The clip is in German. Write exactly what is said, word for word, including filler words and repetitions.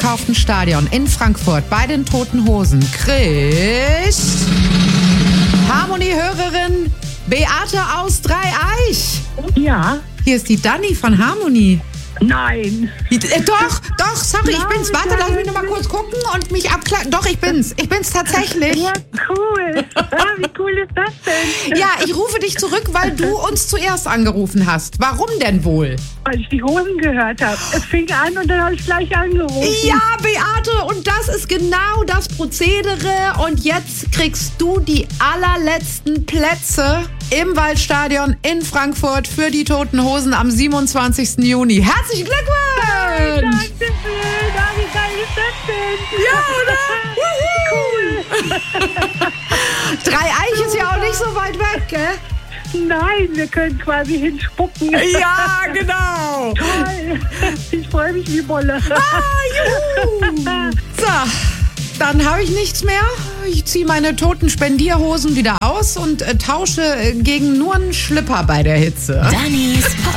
ausverkauften Stadion in Frankfurt bei den Toten Hosen kriegt Harmonie-Hörerin Beate aus Dreieich. Ja. Hier ist die Dani von Harmonie. Nein. Äh, doch, doch, sorry, Nein, ich bin's. Warte, lass mich noch mal kurz gucken und mich abkleiden. Doch, ich bin's. Ich bin's tatsächlich. Ja, cool. Ah, wie cool ist das denn? Ja, ich rufe dich zurück, weil du uns zuerst angerufen hast. Warum denn wohl? Weil ich die Hosen gehört habe. Es fing an und dann habe ich gleich angerufen. Ja, Beate, und das ist genau das Prozedere. Und jetzt kriegst du die allerletzten Plätze im Waldstadion in Frankfurt für die Toten Hosen am siebenundzwanzigsten Juni. Herzlichen Glückwunsch! Danke schön. Ah, wie geil ist das denn? Ja, oder? Cool. Dreieich ist ja auch nicht so weit weg, gell? Nein, wir können quasi hinspucken. Ja, genau. Toll. Ich freue mich wie Bolle. Ah, juhu. So, dann habe ich nichts mehr. Ich ziehe meine toten Spendierhosen wieder aus und äh, tausche äh, gegen nur einen Schlipper bei der Hitze. Dannys